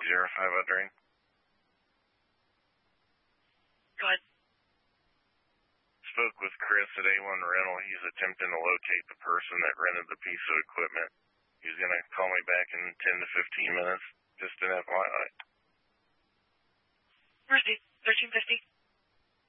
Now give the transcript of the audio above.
05 Go ahead. Spoke with Chris at A1 Rental. He's attempting to locate the person that rented the piece of equipment. He's going to call me back in 10 to 15 minutes. Just an FYI. Where's he? 1350?